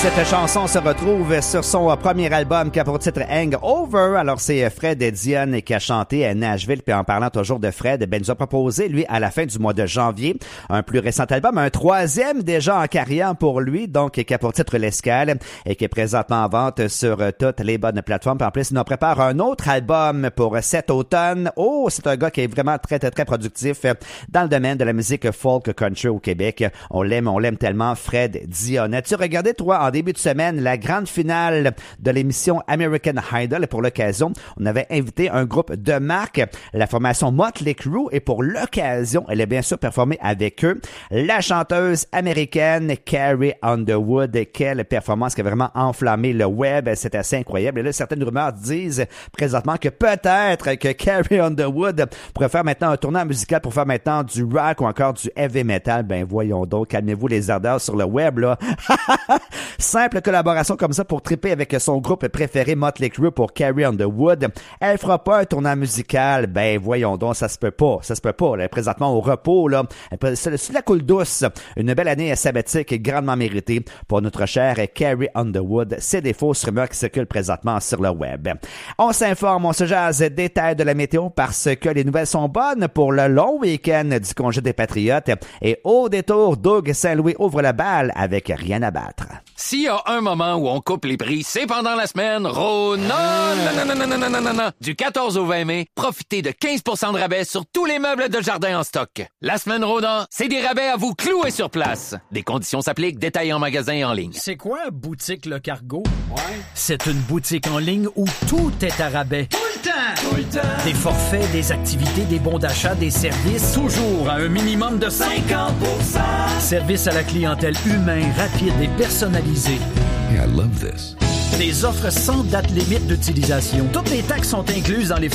Cette chanson se retrouve sur son premier album qui a pour titre Hangover. Alors, c'est Fred Dionne qui a chanté à Nashville. Puis en parlant toujours de Fred, ben, nous a proposé, lui, à la fin du mois de janvier, un plus récent album, un troisième déjà en carrière pour lui, donc qui a pour titre L'Escale et qui est présentement en vente sur toutes les bonnes plateformes. Puis en plus, il nous prépare un autre album pour cet automne. Oh, c'est un gars qui est vraiment très, très, très productif dans le domaine de la musique folk country au Québec. On l'aime tellement, Fred Dionne. As-tu regardé, toi, en début de semaine, la grande finale de l'émission American Idol? Pour l'occasion, on avait invité un groupe de marque, la formation Motley Crue, et pour l'occasion, elle a bien sûr performé avec eux, la chanteuse américaine Carrie Underwood. Quelle performance qui a vraiment enflammé le web, c'est assez incroyable. Et là, certaines rumeurs disent présentement que peut-être que Carrie Underwood pourrait faire maintenant un tournant musical pour faire maintenant du rock ou encore du heavy metal. Ben voyons donc, calmez-vous les ardeurs sur le web, là. Simple collaboration comme ça pour triper avec son groupe préféré Motley Crue pour Carrie Underwood. Elle fera pas un tournant musical. Ben voyons donc, ça se peut pas. Elle est présentement au repos, là. C'est la coule douce. Une belle année sabbatique grandement méritée pour notre chère Carrie Underwood. C'est des fausses rumeurs qui circulent présentement sur le web. On s'informe, on se jase détails de la météo parce que les nouvelles sont bonnes pour le long week-end du congé des Patriotes. Et au détour, Doug Saint-Louis ouvre la balle avec rien à battre. S'il y a un moment où on coupe les prix, c'est pendant la semaine Rona. Non. Du 14 au 20 mai, profitez de 15% de rabais sur tous les meubles de jardin en stock. La semaine Rona, c'est des rabais à vous clouer sur place. Des conditions s'appliquent, détails en magasin et en ligne. C'est quoi, Boutique Le Cargo? Ouais. C'est une boutique en ligne où tout est à rabais. Tout le temps! Des forfaits, des activités, des bons d'achat, des services. Toujours à un minimum de 50%. Service à la clientèle humain, rapide et personnalisé. Yeah, I love this. Des offres sans date limite d'utilisation. Toutes les taxes sont incluses dans les